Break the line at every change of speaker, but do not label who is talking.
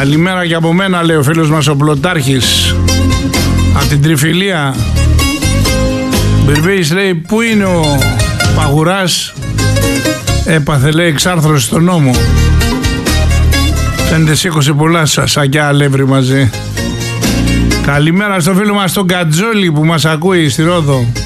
Καλημέρα και από μένα, λέει ο φίλος μας ο Πλωτάρχης από την Τριφυλία. Μπυρμπής, λέει, πού είναι ο Παγουράς? Έπαθε, λέει, εξάρθρωση στον νόμο. Φαίνεται σήκωσε πολλά σακιά αλεύρι μαζί. Καλημέρα στο φίλο μας τον Κατζόλη που μας ακούει στη Ρόδο.